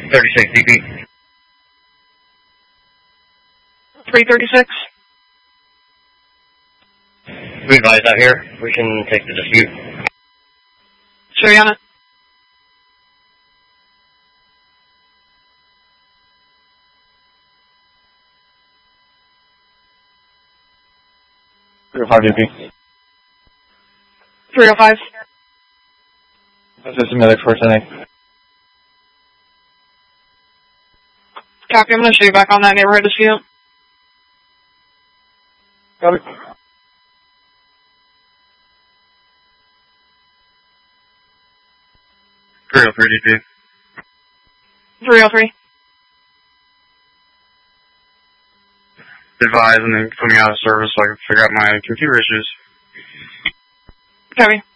36 DP. 336. We advise out here. We can take the dispute. Sure, you on it? DP. 305. This is medic for 10A. Copy, I'm going to shoot you back on that neighborhood dispute. Copy. 303 DP. 303. Advise and then put me out of service so I can figure out my computer issues. Copy.